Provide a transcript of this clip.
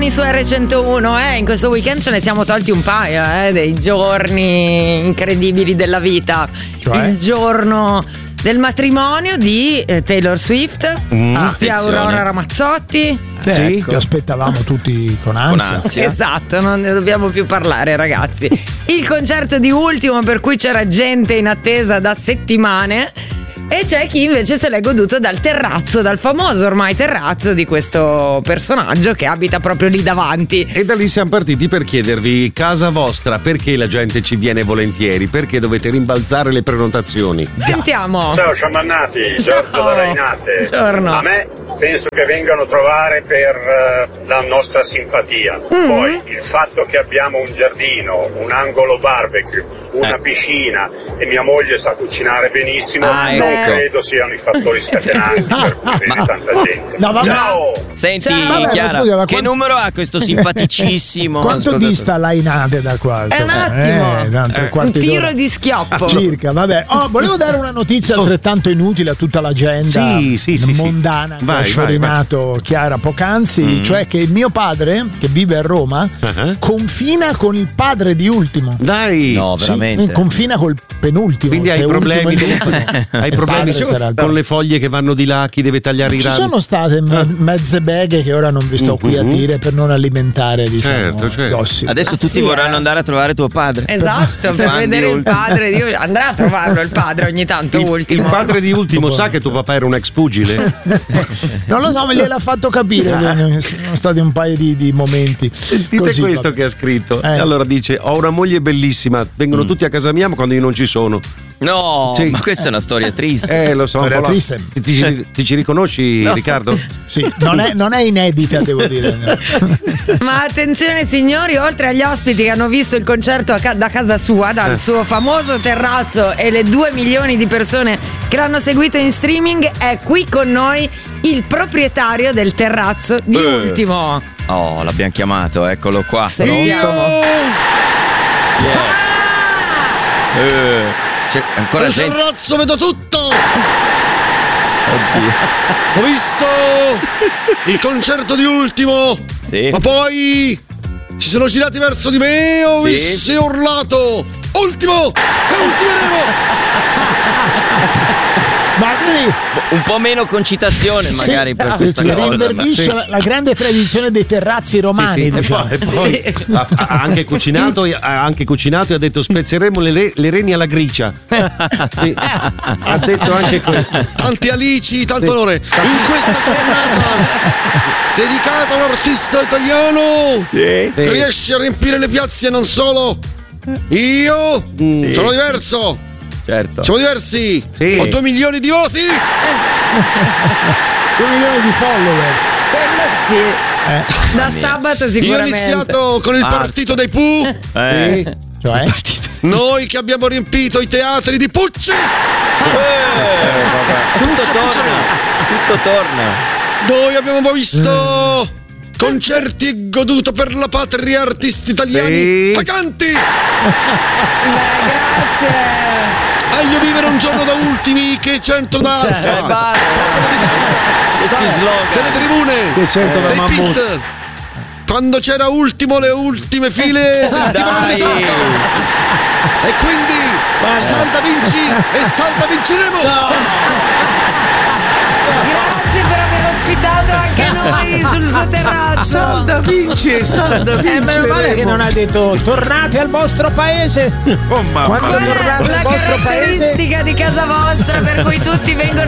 giorni su R101, in questo weekend ce ne siamo tolti un paio, dei giorni incredibili della vita. Cioè? Il giorno del matrimonio di Taylor Swift, di Aurora Ramazzotti. Sì, ecco. che aspettavamo tutti con ansia. Esatto, non ne dobbiamo più parlare, ragazzi. Il concerto di Ultimo, per cui c'era gente in attesa da settimane. E c'è chi invece se l'è goduto dal terrazzo, dal famoso ormai terrazzo di questo personaggio che abita proprio lì davanti. E da lì siamo partiti per chiedervi: casa vostra, perché la gente ci viene volentieri? Perché dovete rimbalzare le prenotazioni? Sentiamo. Ciao sciamannati, Giorgio da Rainate. Buongiorno. A me penso che vengano a trovare per la nostra simpatia. Poi il fatto che abbiamo un giardino, un angolo barbecue, una piscina e mia moglie sa cucinare benissimo, non credo siano i fattori scatenanti per cui viene tanta gente. Ciao! Senti, Vabbè, Chiara, scusa, che numero ha questo simpaticissimo? Quanto dista Lainate da qua? È un attimo, un tiro di schioppo. Circa, vabbè. Volevo dare una notizia altrettanto inutile a tutta l'agenda mondana che ha sciorinato Chiara poc'anzi, cioè che il mio padre, che vive a Roma, confina con il padre di Ultimo. Dai! No, veramente. Confina col penultimo. Quindi hai problemi, hai problemi con le foglie che vanno di là, chi deve tagliare i rami? Ci sono state mezze beghe che ora non vi sto qui a dire per non alimentare, diciamo, gossip. Adesso tutti vorranno andare a trovare tuo padre. Esatto, per vedere il padre di andrà a trovarlo il padre ogni tanto. Ultimo. Il padre di Ultimo sa che tuo papà era un ex pugile? Non lo so, me gliel'ha fatto capire. Sono stati un paio di momenti. Sentite così, questo vabbè. che ha scritto. E allora dice: ho una moglie bellissima, vengono tutti a casa mia ma quando io non ci sono. No, ma questa è una storia triste. Lo so. Storia triste. Ti ci riconosci, Riccardo? Sì, non è inedita, devo dire. Ma attenzione signori, oltre agli ospiti che hanno visto il concerto da casa sua, dal suo famoso terrazzo, e le 2 milioni di persone che l'hanno seguito in streaming, è qui con noi il proprietario del terrazzo di Ultimo. Oh, l'abbiamo chiamato, eccolo qua. Sentiamo. C'è ancora Nel gente. terrazzo vedo tutto! Oddio. Ho visto il concerto di Ultimo, ma poi si sono girati verso di me e ho visto e urlato: Ultimo! E ultimeremo! Ma quindi un po' meno concitazione magari per questa cosa. Rinverdisce la grande tradizione dei terrazzi romani. Diciamo. E poi ha anche cucinato e ha detto: spezzeremo le reni alla gricia. Ha detto anche questo. Tanti alici, tanto onore in questa giornata dedicata a un artista italiano che riesce a riempire le piazze. E non solo, io sono diverso. Certo. Siamo diversi. Ho 2 milioni di voti. 2 milioni di follower. Quello sì. Da sabato sicuramente. Io ho iniziato con il partito dei Pooh. Cioè? Noi che abbiamo riempito i teatri di Pucci. Tutto torna. Noi abbiamo visto concerti e goduto per la patria artisti italiani vacanti. Grazie. Meglio vivere un giorno da Ultimi che 100 da Alfa. Basta. Questi slogan. Delle tribune, Che 100 da dei Mammut. pit. Quando c'era Ultimo, le ultime file sentivano le tante. E quindi salta vinci e salta vinceremo. Grazie per aver ospitato anche noi sul suo terrazzo. Salda vince. Meno male che non ha detto tornate al vostro paese. Quando Qual è tornate la al vostro paese, caratteristica di casa vostra per cui tutti vengono